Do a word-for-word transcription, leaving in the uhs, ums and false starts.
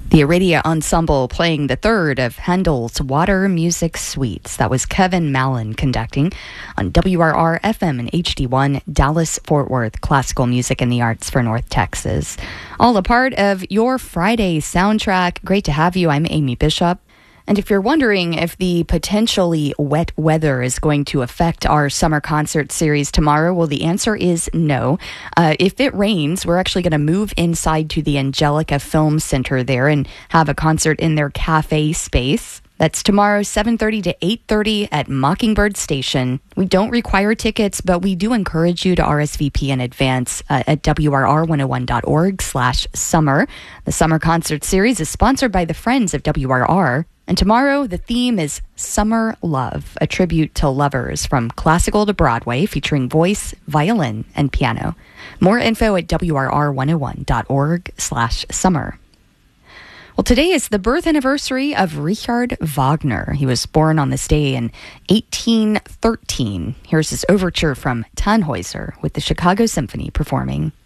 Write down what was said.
The Iridia Ensemble playing the third of Handel's Water Music Suites. That was Kevin Mallon conducting on W R R F M and H D one, Dallas-Fort Worth, classical music and the arts for North Texas. All a part of your Friday soundtrack. Great to have you. I'm Amy Bishop. And if you're wondering if the potentially wet weather is going to affect our summer concert series tomorrow, well, the answer is no. Uh, if it rains, we're actually going to move inside to the Angelica Film Center there and have a concert in their cafe space. That's tomorrow, seven thirty to eight thirty at Mockingbird Station. We don't require tickets, but we do encourage you to R S V P in advance uh, at W R R one oh one dot org slash summer. The summer concert series is sponsored by the Friends of W R R. And tomorrow, the theme is Summer Love, a tribute to lovers from classical to Broadway, featuring voice, violin, and piano. More info at W R R one oh one dot org slash summer. Well, today is the birth anniversary of Richard Wagner. He was born on this day in eighteen thirteen. Here's his overture from Tannhäuser with the Chicago Symphony performing.